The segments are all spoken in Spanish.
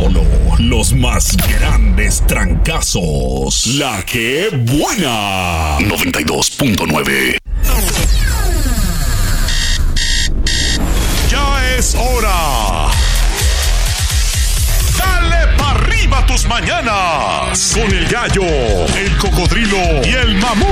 Solo los más grandes trancazos. La que buena. 92.9. Ya es hora. Dale pa' arriba tus mañanas. Con el gallo, el cocodrilo y el mamú.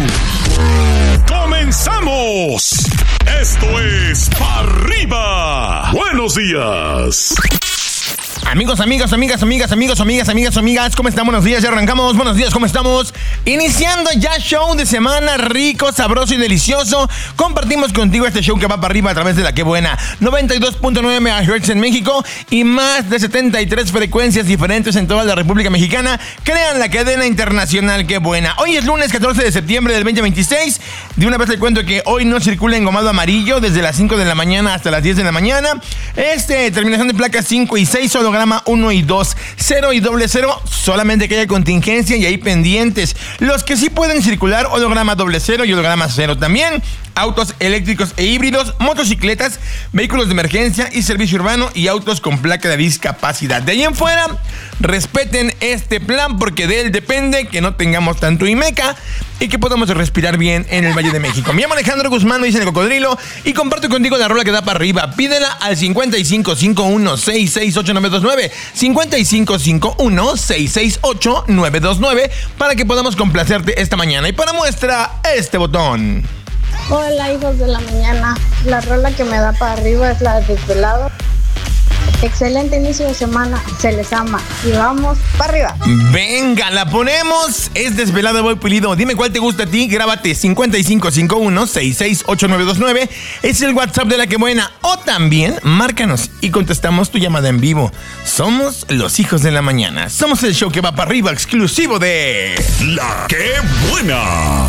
¡Comenzamos! Esto es Pa' Arriba. Buenos días. Amigos, amigas, ¿cómo están? Buenos días, ya arrancamos. Buenos días, ¿cómo estamos? Iniciando ya show de semana rico, sabroso y delicioso. Compartimos contigo este show que va para arriba a través de La Que Buena. 92.9 MHz en México y más de 73 frecuencias diferentes en toda la República Mexicana. Crean la cadena internacional Que Buena. Hoy es lunes 14 de septiembre del 2026. De una vez te cuento que hoy no circula engomado amarillo desde las 5 de la mañana hasta las 10 de la mañana. Terminación de placas 5 y 6, holograma 1 y 2, 0 y 00, solamente que haya contingencia y ahí pendientes. Los que sí pueden circular, holograma 00 y holograma 0 también. Autos eléctricos e híbridos, motocicletas, vehículos de emergencia y servicio urbano y autos con placa de discapacidad. De ahí en fuera, respeten este plan porque de él depende que no tengamos tanto IMECA y que podamos respirar bien en el Valle de México. Me llamo Alejandro Guzmán, me dicen el cocodrilo y comparto contigo la rola que da para arriba. Pídela al 5551-668-929, 5551-668-929 para que podamos complacerte esta mañana. Y para muestra, este botón. Hola, hijos de la mañana. La rola que me da para arriba es la de Desvelado. Excelente inicio de semana, se les ama y vamos para arriba. Venga, la ponemos. Es Desvelado, voy pulido. Dime cuál te gusta a ti, grábate 5551-668-929. Es el WhatsApp de La Que Buena. O también márcanos y contestamos tu llamada en vivo. Somos los hijos de la mañana. Somos el show que va para arriba, exclusivo de La Que Buena.